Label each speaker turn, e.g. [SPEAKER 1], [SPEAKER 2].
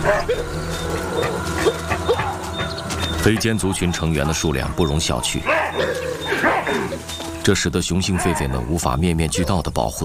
[SPEAKER 1] 非奸族群成员的数量不容小觑，这使得雄性狒狒们无法面面俱到地保护